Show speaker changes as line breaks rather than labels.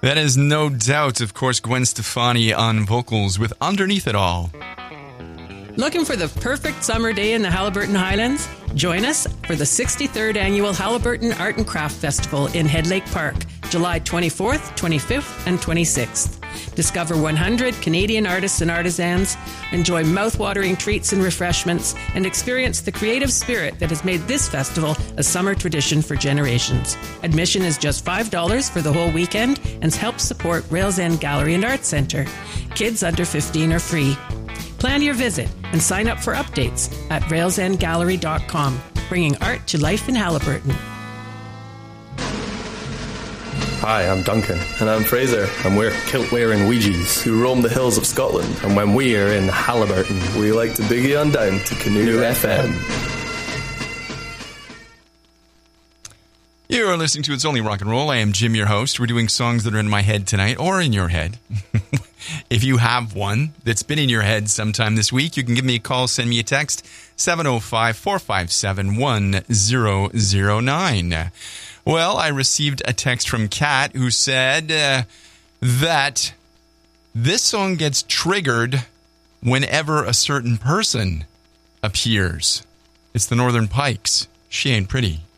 That is no doubt, of course, Gwen Stefani on vocals with Underneath It All.
Looking for the perfect summer day in the Haliburton Highlands? Join us for the 63rd Annual Haliburton Art and Craft Festival in Head Lake Park, July 24th, 25th, and 26th. Discover 100 Canadian artists and artisans, enjoy mouth-watering treats and refreshments, and experience the creative spirit that has made this festival a summer tradition for generations. Admission is just $5 for the whole weekend and helps support Rails End Gallery and Arts Centre. Kids under 15 are free. Plan your visit and sign up for updates at railsendgallery.com, bringing art to life in Haliburton.
Hi, I'm Duncan. And I'm Fraser, and we're kilt-wearing Ouija's who roam the hills of Scotland. And when we are in Haliburton, we like to boogie on down to Canoe FM.
You are listening to It's Only Rock and Roll. I am Jim, your host. We're doing songs that are in my head tonight, or in your head. If you have one that's been in your head sometime this week, you can give me a call, send me a text, 705-457-1009. Well, I received a text from Kat who said that this song gets triggered whenever a certain person appears. It's the Northern Pikes. She Ain't Pretty.